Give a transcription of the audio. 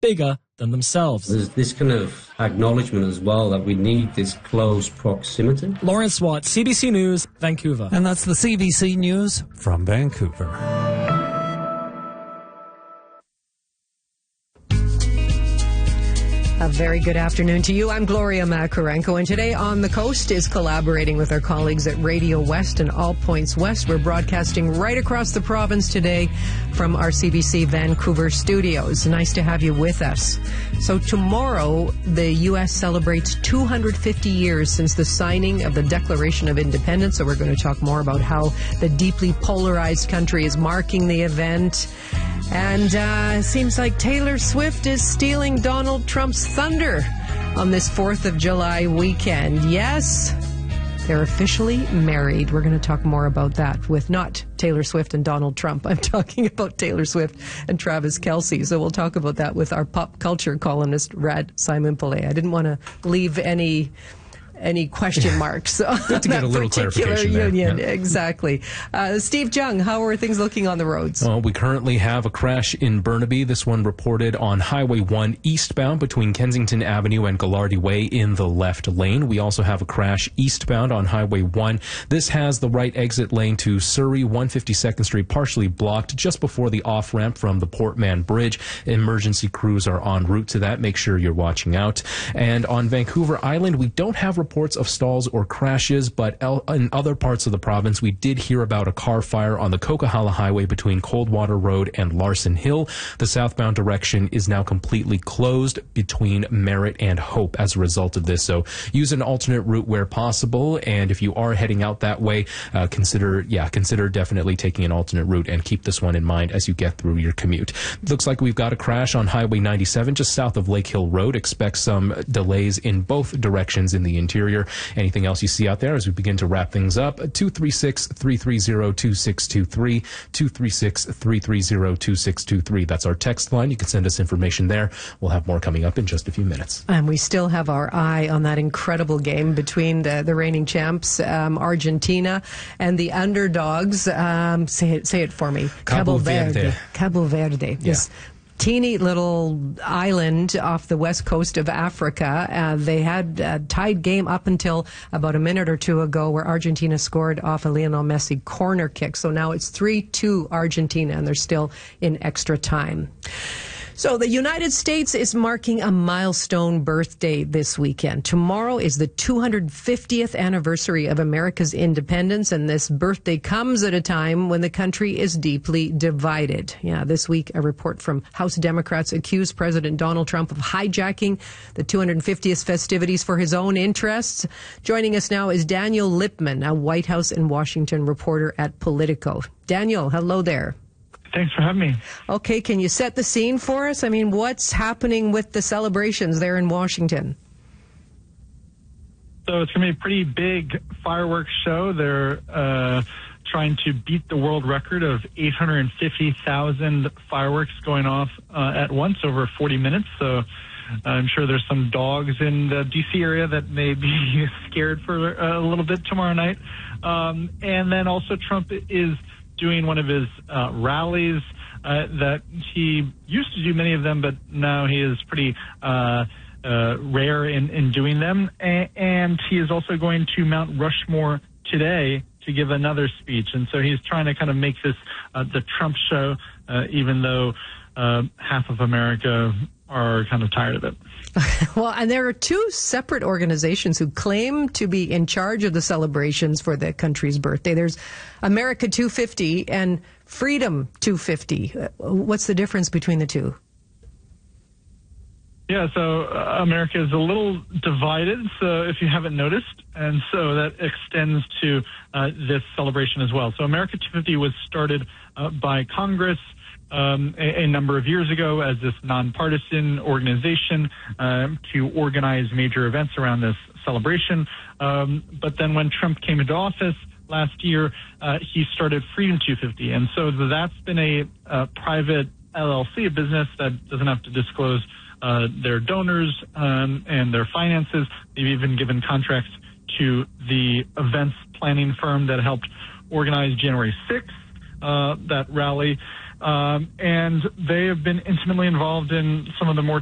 bigger than themselves. There's this kind of acknowledgement as well that we need this close proximity. Lawrence Watt, CBC News, Vancouver. And that's the CBC News from Vancouver. A very good afternoon to you. I'm Gloria Makarenko, and today On the Coast is collaborating with our colleagues at Radio West and All Points West. We're broadcasting right across the province today from our CBC Vancouver studios. Nice to have you with us. So tomorrow, the U.S. celebrates 250 years since the signing of the Declaration of Independence. So we're going to talk more about how the deeply polarized country is marking the event. And it seems like Taylor Swift is stealing Donald Trump's thunder on this 4th of July weekend. Yes, they're officially married. We're going to talk more about that with not Taylor Swift and Donald Trump. I'm talking about Taylor Swift and Travis Kelce. So we'll talk about that with our pop culture columnist, Rad Simon-Pillay. I didn't want to leave any question marks on to get a little particular clarification union. there. Yeah. Exactly. Steve Jung, how are things looking on the roads? Well, we currently have a crash in Burnaby. This one reported on Highway 1 eastbound between Kensington Avenue and Gallardi Way in the left lane. We also have a crash eastbound on Highway 1. This has the right exit lane to Surrey, 152nd Street, partially blocked just before the off-ramp from the Portman Bridge. Emergency crews are en route to that. Make sure you're watching out. And on Vancouver Island, we don't have reports of stalls or crashes, but in other parts of the province, we did hear about a car fire on the Coquihalla Highway between Coldwater Road and Larson Hill. The southbound direction is now completely closed between Merritt and Hope as a result of this. So use an alternate route where possible, and if you are heading out that way, consider definitely taking an alternate route and keep this one in mind as you get through your commute. Looks like we've got a crash on Highway 97 just south of Lake Hill Road. Expect some delays in both directions in the interior. Anything else you see out there as we begin to wrap things up? 236-330-2623, 236-330-2623. That's our text line. You can send us information there. We'll have more coming up in just a few minutes. And we still have our eye on that incredible game between the reigning champs, Argentina, and the underdogs. Say it for me. Cabo Verde. Cabo Verde. Yeah. Teeny little island off the west coast of Africa. They had a tied game up until about a minute or two ago where Argentina scored off a Lionel Messi corner kick. So now it's 3-2 Argentina, and they're still in extra time. So the United States is marking a milestone birthday this weekend. Tomorrow is the 250th anniversary of America's independence, and this birthday comes at a time when the country is deeply divided. Yeah, this week a report from House Democrats accused President Donald Trump of hijacking the 250th festivities for his own interests. Joining us now is Daniel Lippman, a White House and Washington reporter at Politico. Daniel, hello there. Thanks for having me. Okay, can you set the scene for us? I mean, what's happening with the celebrations there in Washington? So it's going to be a pretty big fireworks show. They're trying to beat the world record of 850,000 fireworks going off at once over 40 minutes. So I'm sure there's some dogs in the D.C. area that may be scared for a little bit tomorrow night. And then also Trump is doing one of his rallies that he used to do many of them, but now he is pretty rare in doing them. And he is also going to Mount Rushmore today to give another speech. And so he's trying to kind of make this the Trump show, even though half of America are kind of tired of it. Well, and there are two separate organizations who claim to be in charge of the celebrations for the country's birthday. There's America 250 and Freedom 250. What's the difference between the two? Yeah, so America is a little divided, so if you haven't noticed, and so that extends to this celebration as well. So America 250 was started by Congress a number of years ago as this nonpartisan organization to organize major events around this celebration. But then when Trump came into office last year, he started Freedom 250. And so that's been a private LLC, a business that doesn't have to disclose their donors and their finances. They've even given contracts to the events planning firm that helped organize January 6th, that rally. And they have been intimately involved in some of the more